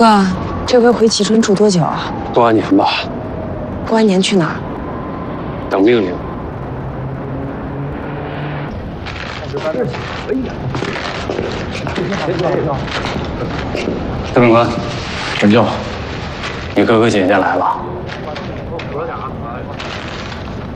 哥，这回回蕲春住多久啊？ 过完年吧。 过完年去哪儿？ 等命令。司令官，请教。你哥哥姐姐来了。